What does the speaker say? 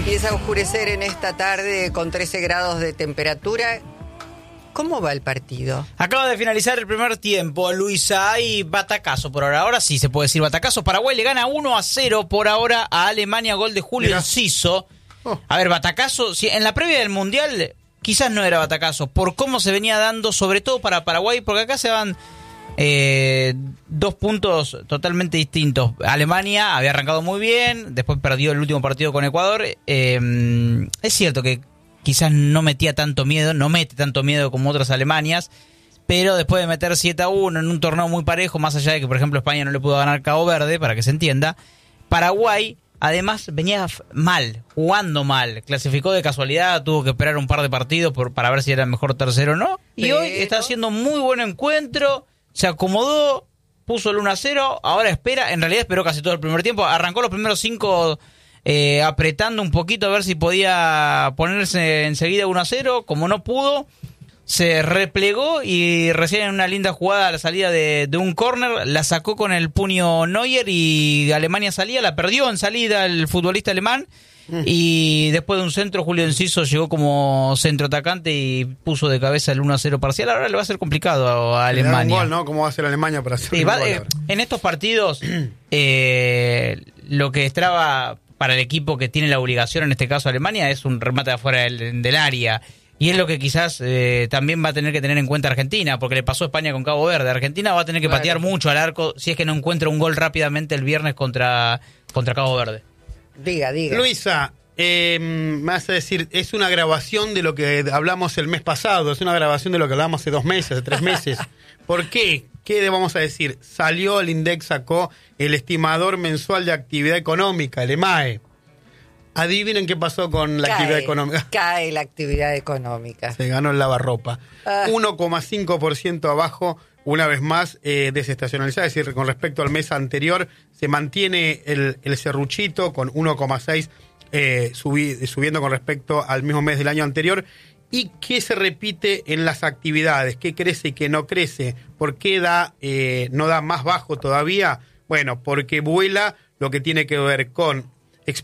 Empieza a oscurecer en esta tarde con 13 grados de temperatura. ¿Cómo va el partido? Acaba de finalizar el primer tiempo, Luisa. Hay batacazo por ahora. Ahora sí se puede decir batacazo. Paraguay le gana 1-0 por ahora a Alemania. Gol de Julio Enciso. A ver, batacazo. Si en la previa del Mundial quizás no era batacazo. Por cómo se venía dando, sobre todo para Paraguay. Porque acá se van dos puntos totalmente distintos. Alemania había arrancado muy bien. Después perdió el último partido con Ecuador. Es cierto que quizás no mete tanto miedo como otras Alemanias, pero después de meter 7-1 en un torneo muy parejo, más allá de que, por ejemplo, España no le pudo ganar Cabo Verde, para que se entienda, Paraguay, además, venía mal, jugando mal, clasificó de casualidad, tuvo que esperar un par de partidos para ver si era mejor tercero o no, y hoy está haciendo muy buen encuentro, se acomodó, puso el 1-0, ahora espera, en realidad esperó casi todo el primer tiempo, arrancó los primeros 5 apretando un poquito a ver si podía ponerse enseguida 1-0, como no pudo, se replegó y recién en una linda jugada a la salida de un córner, la sacó con el puño Neuer y Alemania salía, la perdió en salida el futbolista alemán y después de un centro Julio Enciso llegó como centroatacante y puso de cabeza el 1-0 parcial. Ahora le va a ser complicado a Alemania. Le da un gol, ¿no? ¿Cómo va a ser Alemania para hacer un gol? En estos partidos lo que estaba para el equipo que tiene la obligación, en este caso Alemania, es un remate de afuera del área. Y es lo que quizás también va a tener que tener en cuenta Argentina, porque le pasó a España con Cabo Verde. Argentina va a tener que patear mucho al arco si es que no encuentra un gol rápidamente el viernes contra Cabo Verde. Diga. Luisa, me vas a decir, es una grabación de lo que hablamos el mes pasado, es una grabación de lo que hablamos hace 2 meses, hace 3 meses. ¿Por qué? ¿Qué le vamos a decir? Salió el INDEC, sacó el estimador mensual de actividad económica, el EMAE. Adivinen qué pasó con la actividad económica. Cae la actividad económica. Se ganó el lavarropa. 1,5% abajo, una vez más, desestacionalizada. Es decir, con respecto al mes anterior, se mantiene el serruchito con 1,6% subiendo con respecto al mismo mes del año anterior. ¿Y qué se repite en las actividades? ¿Qué crece y qué no crece? ¿Por qué no da más bajo todavía? Bueno, porque vuela lo que tiene que ver con